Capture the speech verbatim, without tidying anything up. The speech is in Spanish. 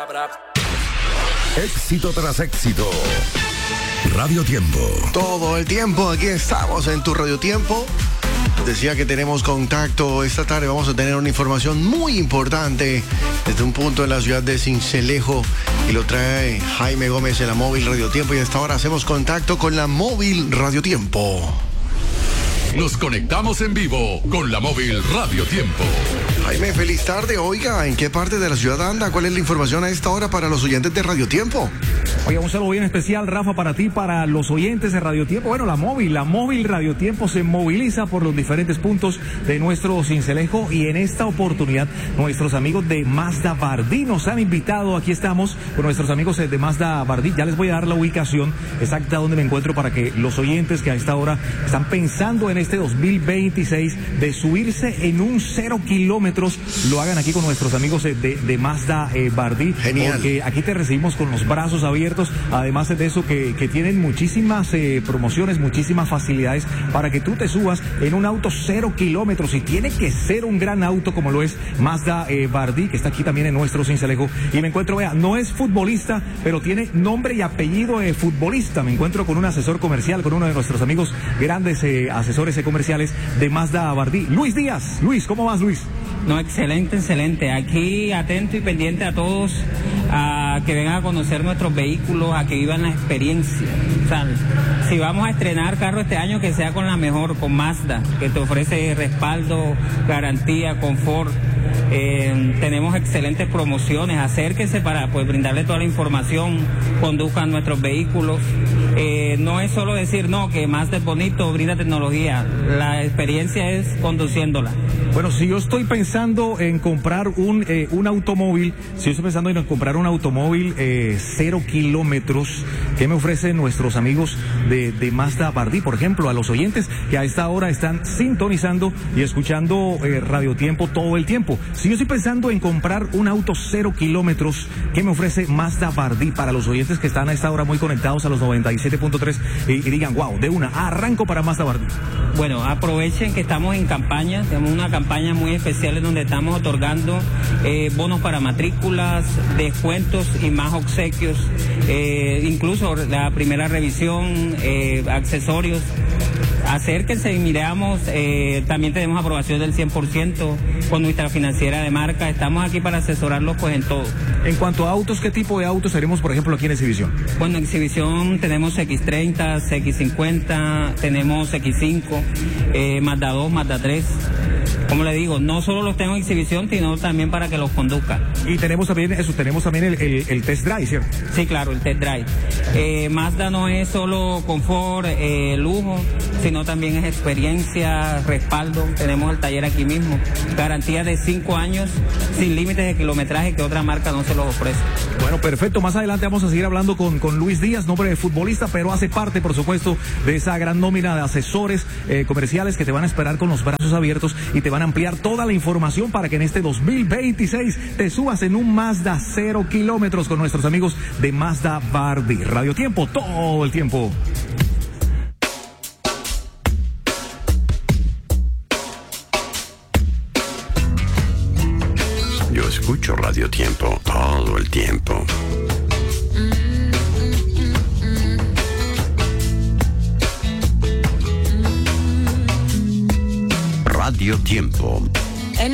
Éxito tras éxito. Radio Tiempo. Todo el tiempo, aquí estamos en tu Radio Tiempo. Decía que tenemos contacto esta tarde. Vamos a tener una información muy importante desde un punto en la ciudad de Sincelejo y lo trae Jaime Gómez en la Móvil Radio Tiempo. Y hasta ahora hacemos contacto con la Móvil Radio Tiempo. Nos conectamos en vivo con la Móvil Radio Tiempo. Jaime, feliz tarde. Oiga, ¿en qué parte de la ciudad anda? ¿Cuál es la información a esta hora para los oyentes de Radio Tiempo? Oiga, un saludo bien especial, Rafa, para ti, para los oyentes de Radio Tiempo. Bueno, la móvil, la móvil Radio Tiempo se moviliza por los diferentes puntos de nuestro Sincelejo y en esta oportunidad nuestros amigos de Mazda Bardí nos han invitado. Aquí estamos con nuestros amigos de Mazda Bardí. Ya les voy a dar la ubicación exacta donde me encuentro para que los oyentes que a esta hora están pensando en este dos mil veintiséis de subirse en un cero kilómetros, lo hagan aquí con nuestros amigos de, de Mazda eh, Bardí. Genial. Porque aquí te recibimos con los brazos abiertos. Además de eso, que, que tienen muchísimas eh, promociones, muchísimas facilidades para que tú te subas en un auto cero kilómetros. Y tiene que ser un gran auto como lo es Mazda eh, Bardí, que está aquí también en nuestro Sincelejo. Y me encuentro, vea, no es futbolista, pero tiene nombre y apellido de futbolista. Me encuentro con un asesor comercial, con uno de nuestros amigos grandes eh, asesores eh, comerciales de Mazda Bardí. Luis Díaz. Luis, ¿cómo vas, Luis? No, excelente, excelente. Aquí atento y pendiente a todos, a que vengan a conocer nuestros vehículos, a que vivan la experiencia. O sea, si vamos a estrenar carro este año, que sea con la mejor, con Mazda, que te ofrece respaldo, garantía, confort. Eh, tenemos excelentes promociones. Acérquense para pues brindarle toda la información, conduzcan nuestros vehículos. Eh, no es solo decir, no, que Mazda es bonito, brinda tecnología. La experiencia es conduciéndola. Bueno, si yo estoy pensando en comprar un, eh, un automóvil, si yo estoy pensando en comprar un automóvil eh, cero kilómetros, ¿qué me ofrecen nuestros amigos de, de Mazda Bardí? Por ejemplo, a los oyentes que a esta hora están sintonizando y escuchando eh, Radio Tiempo todo el tiempo. Si yo estoy pensando en comprar un auto cero kilómetros, ¿qué me ofrece Mazda Bardí? Para los oyentes que están a esta hora muy conectados a los noventa y siete punto tres y, y digan, wow, de una, arranco para Mazda Bardí. Bueno, aprovechen que estamos en campaña, tenemos una campaña muy especial en donde estamos otorgando eh, bonos para matrículas, descuentos y más obsequios, eh, incluso la primera revisión, eh, accesorios. Acérquense y miramos, eh, también tenemos aprobación del cien por ciento con nuestra financiera de marca. Estamos aquí para asesorarlos pues en todo. En cuanto a autos, ¿qué tipo de autos tenemos, por ejemplo, aquí en exhibición? Bueno, en exhibición tenemos equis treinta, equis cincuenta, tenemos equis cinco, eh, Mazda dos, Mazda tres. Como le digo, no solo los tengo en exhibición, sino también para que los conduzca. Y tenemos también eso, tenemos también el, el, el test drive, ¿cierto? Sí, claro, el test drive. Eh, Mazda no es solo confort, eh, lujo, sino también es experiencia, respaldo. Tenemos el taller aquí mismo. Garantía de cinco años, sin límites de kilometraje que otra marca no se los ofrece. Bueno, perfecto. Más adelante vamos a seguir hablando con, con Luis Díaz, nombre de futbolista, pero hace parte, por supuesto, de esa gran nómina de asesores eh, comerciales que te van a esperar con los brazos abiertos y te van a ampliar toda la información para que en este dos mil veintiséis te subas en un Mazda cero kilómetros con nuestros amigos de Mazda Bardí. Radio Tiempo, todo el tiempo. Yo escucho Radio Tiempo todo el tiempo. Radio Tiempo.